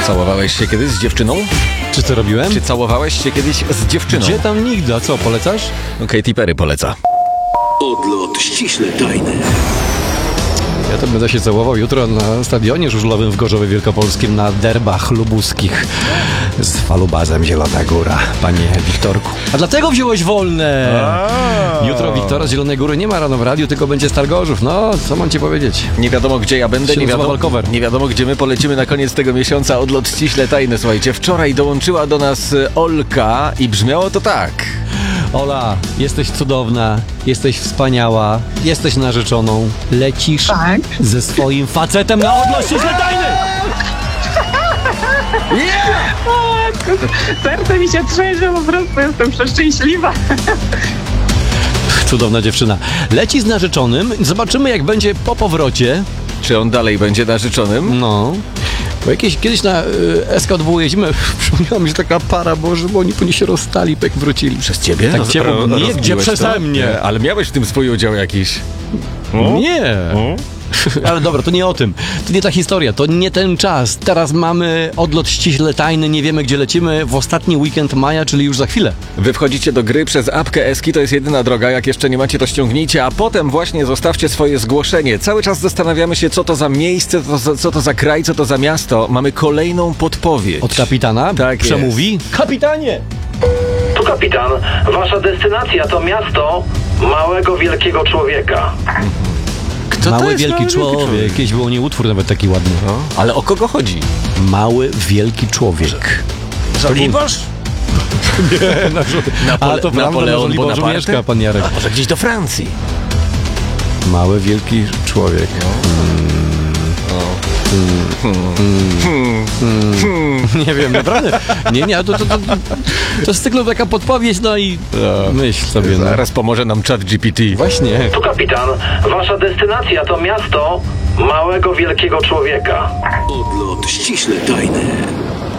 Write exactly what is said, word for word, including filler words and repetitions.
Całowałeś się kiedyś z dziewczyną? Czy co robiłem? Czy całowałeś się kiedyś z dziewczyną? Gdzie tam nigdy? A co, polecasz? No, Katy Perry poleca. Odlot ściśle tajny. Ja to będę się całował jutro na stadionie żużlowym w Gorzowie Wielkopolskim na derbach lubuskich z falubazem Zielona Góra, panie Wiktorku. A dlatego wziąłeś wolne! Jutro Wiktora z Zielonej Góry nie ma rano w radiu, tylko będzie Stargorzów. No, co mam ci powiedzieć? Nie wiadomo, gdzie ja będę, Się nie nazywa wiadomo, walkover. nie wiadomo, gdzie my polecimy na koniec tego miesiąca. Odlot ściśle tajny. Słuchajcie, wczoraj dołączyła do nas Olka i brzmiało to tak. Ola, jesteś cudowna, jesteś wspaniała, jesteś narzeczoną, lecisz Tak. ze swoim facetem na odlot ściśle tajny! Serce mi się trzęsie, po prostu jestem przeszczęśliwa. Cudowna dziewczyna. Leci z narzeczonym, zobaczymy jak będzie po powrocie. Czy on dalej będzie narzeczonym? No. Bo jakieś, kiedyś na y, S K dwa jeździmy, przypomniała mi się taka para, Boże, bo oni, oni się rozstali, jak wrócili. Przez ciebie? Tak Roz- ciepło, ro- nie, rozbiłeś gdzie to? przeze mnie. Nie, ale miałeś w tym swój udział jakiś. Nie. Ale dobra, to nie o tym. To nie ta historia, to nie ten czas. Teraz mamy odlot ściśle tajny, nie wiemy gdzie lecimy w ostatni weekend maja, czyli już za chwilę. Wy wchodzicie do gry przez apkę Eski, to jest jedyna droga, jak jeszcze nie macie, to ściągnijcie, a potem właśnie zostawcie swoje zgłoszenie. Cały czas zastanawiamy się, co to za miejsce, co to za, co to za kraj, co to za miasto. Mamy kolejną podpowiedź. Od kapitana Tak przemówi. Kapitanie! Tu kapitan, wasza destynacja to miasto małego, wielkiego człowieka. Kto to Mały jest wielki mały człowiek. Kiedyś było nie utwór nawet taki ładny. No, ale o kogo chodzi? Mały wielki człowiek. Żoliborz? Nie, na Napole- A to prawda, na Napoleon Żoliborzu Bonaparte? mieszka pan Jarek. A może gdzieś do Francji? Mały wielki człowiek. Nie wiem, naprawdę. Nie, nie, to, to, to, to jest tylko taka podpowiedź, no i myśl sobie. No. Zaraz pomoże nam chat G P T. Właśnie. Tu kapitan, wasza destynacja to miasto małego, wielkiego człowieka. Odlot ściśle tajny.